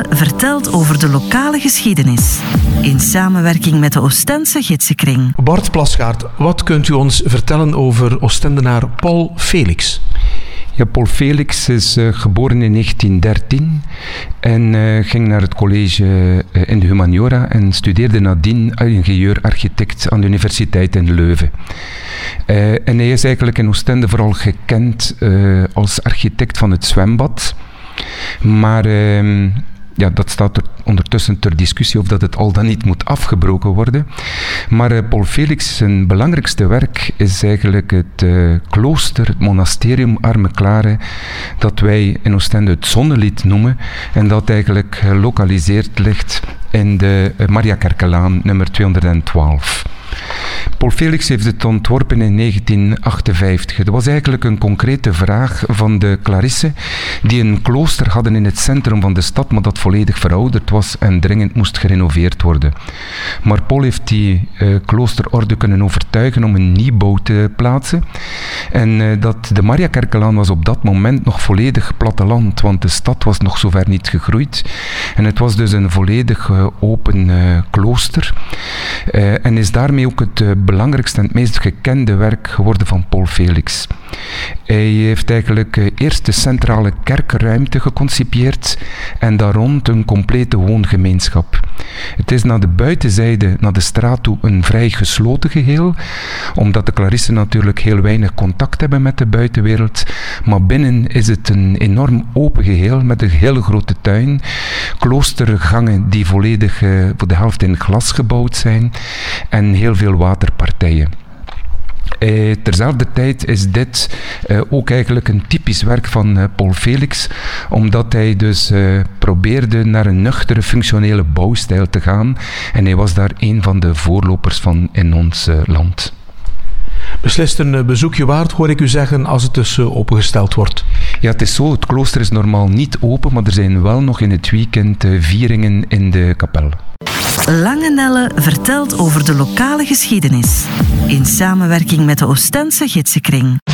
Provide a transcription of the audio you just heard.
Langenelle vertelt over de lokale geschiedenis. In samenwerking met de Oostense Gidsenkring. Bart Plasgaard, wat kunt u ons vertellen over Oostendenaar Paul Felix? Ja, Paul Felix is geboren in 1913 en ging naar het college in de humaniora en studeerde nadien ingenieur-architect aan de universiteit in Leuven. En hij is eigenlijk in Oostende vooral gekend als architect van het zwembad, maar dat staat er ondertussen ter discussie of dat het al dan niet moet afgebroken worden. Maar Paul Felix, zijn belangrijkste werk is eigenlijk het klooster, het monasterium Arme-Klare, dat wij in Oostende het Zonnelied noemen en dat eigenlijk gelokaliseerd ligt in de Mariakerkelaan nummer 212. Paul Felix heeft het ontworpen in 1958. Dat was eigenlijk een concrete vraag van de Clarissen die een klooster hadden in het centrum van de stad, maar dat volledig verouderd was en dringend moest gerenoveerd worden. Maar Paul heeft die kloosterorde kunnen overtuigen om een nieuwbouw te plaatsen. En dat de Mariakerkelaan was op dat moment nog volledig platteland, want de stad was nog zover niet gegroeid. En het was dus een volledig open klooster. En is daarmee ook het belangrijkste en het meest gekende werk geworden van Paul Felix. Hij heeft eigenlijk eerst de centrale kerkruimte geconcipieerd en daar rond een complete woongemeenschap. Het is naar de buitenzijde, naar de straat toe, een vrij gesloten geheel, omdat de Clarissen natuurlijk heel weinig contact hebben met de buitenwereld, maar binnen is het een enorm open geheel met een hele grote tuin, kloostergangen die volledig voor de helft in glas gebouwd zijn en heel veel waterpartijen. Terzelfde tijd is dit ook eigenlijk een typisch werk van Paul Felix, omdat hij dus probeerde naar een nuchtere, functionele bouwstijl te gaan en hij was daar een van de voorlopers van in ons land. Beslist een bezoekje waard, hoor ik u zeggen, als het dus opengesteld wordt. Ja, het is zo, het klooster is normaal niet open, maar er zijn wel nog in het weekend vieringen in de kapel. Langenelle vertelt over de lokale geschiedenis. In samenwerking met de Oostense Gidsenkring.